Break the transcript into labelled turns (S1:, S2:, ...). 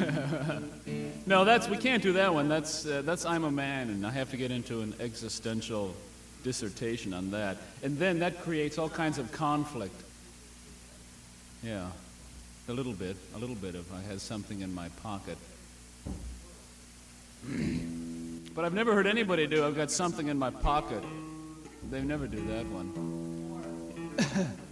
S1: No, we can't do that one. That's I'm a Man, and I have to get into an existential dissertation on that. And then that creates all kinds of conflict. Yeah, a little bit of I had something in my pocket. But I've never heard anybody do I've got something in my pocket. They never do that one.